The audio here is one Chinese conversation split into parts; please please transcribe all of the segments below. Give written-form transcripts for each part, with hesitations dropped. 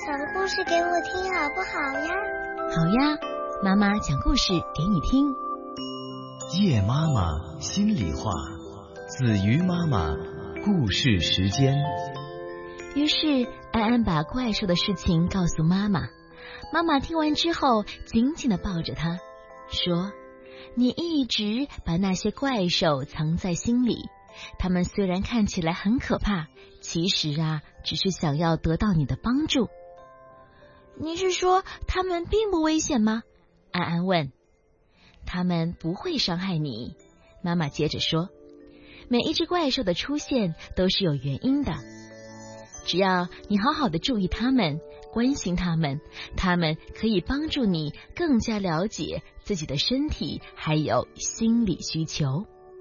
讲故事给我听好不好呀？ 好呀，妈妈讲故事给你听。 叶妈妈心里话，子瑜妈妈故事时间。 于是安安把怪兽的事情告诉妈妈，妈妈听完之后紧紧地抱着她，说：你一直把那些怪兽藏在心里，它们虽然看起来很可怕，其实只是想要得到你的帮助。你是说它们并不危险吗？安安问。它们不会伤害你，妈妈接着说，每一只怪兽的出现都是有原因的，只要你好好的注意它们，关心它们，它们可以帮助你更加了解自己的身体还有心理需求。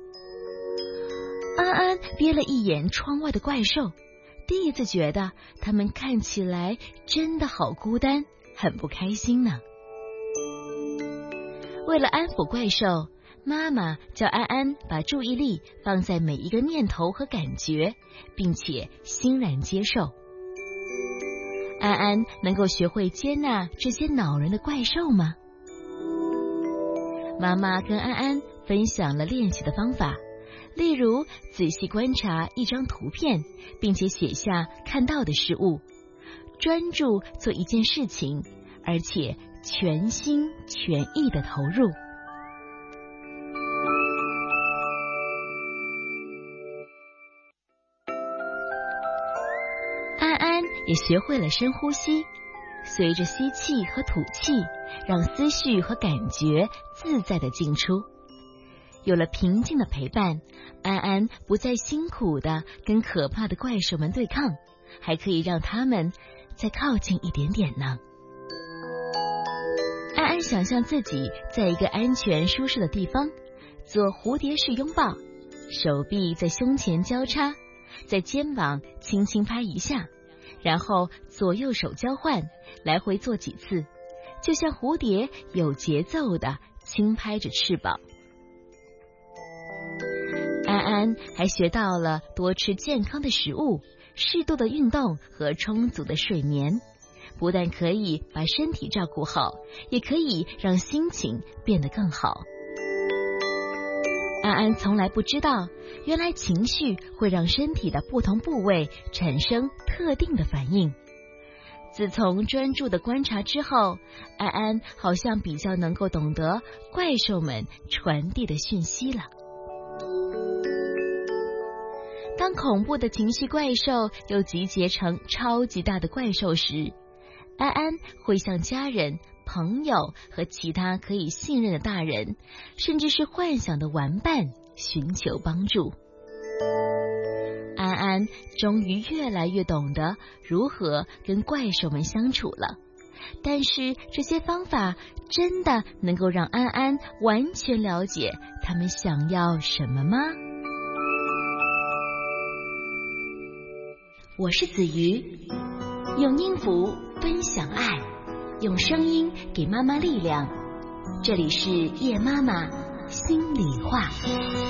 安安瞥了一眼窗外的怪兽，第一次觉得它们看起来真的好孤单，很不开心呢。为了安抚怪兽，妈妈叫安安把注意力放在每一个念头和感觉，并且欣然接受。安安能够学会接纳这些恼人的怪兽吗？妈妈跟安安分享了练习的方法，例如仔细观察一张图片，并且写下看到的事物，专注做一件事情，而且全心全意的投入。安安也学会了深呼吸，随着吸气和吐气，让思绪和感觉自在地进出。有了平静的陪伴，安安不再辛苦地跟可怕的怪兽们对抗，还可以让他们再靠近一点点呢。安安想象自己在一个安全舒适的地方，做蝴蝶式拥抱，手臂在胸前交叉，在肩膀轻轻拍一下，然后左右手交换，来回做几次，就像蝴蝶有节奏地轻拍着翅膀。安安还学到了多吃健康的食物，适度的运动和充足的睡眠，不但可以把身体照顾好，也可以让心情变得更好。安安从来不知道，原来情绪会让身体的不同部位产生特定的反应。自从专注的观察之后，安安好像比较能够懂得怪兽们传递的讯息了。当恐怖的情绪怪兽又集结成超级大的怪兽时，安安会向家人、朋友和其他可以信任的大人，甚至是幻想的玩伴寻求帮助。安安终于越来越懂得如何跟怪兽们相处了，但是这些方法真的能够让安安完全了解他们想要什么吗？我是子瑜，用音符分享爱，用声音给妈妈力量。这里是叶妈妈心里话。